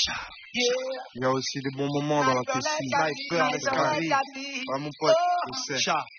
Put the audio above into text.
Il y a aussi des bons moments dans la piscine. Sniper, les carrés. Ah, mon pote, je sais.